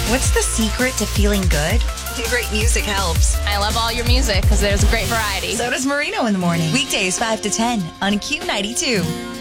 What's the secret to feeling good? Great music helps. I love all your music because there's a great variety. So does Marino in the morning. Weekdays 5 to 10 on Q92.